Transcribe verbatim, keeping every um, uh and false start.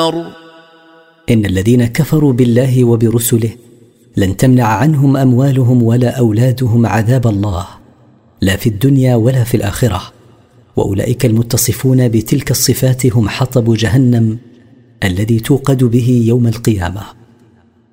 النار. إن الذين كفروا بالله وبرسله لن تمنع عنهم أموالهم ولا أولادهم عذاب الله، لا في الدنيا ولا في الآخرة، وأولئك المتصفون بتلك الصفات هم حطب جهنم الذي توقد به يوم القيامة.